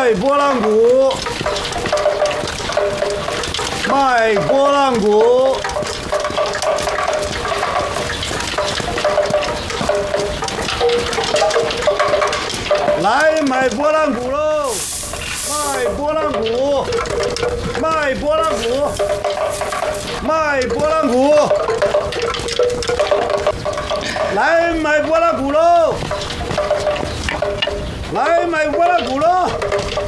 卖波浪鼓，卖波浪鼓。来买波浪鼓喽！卖波浪鼓，卖波浪鼓，卖波浪鼓。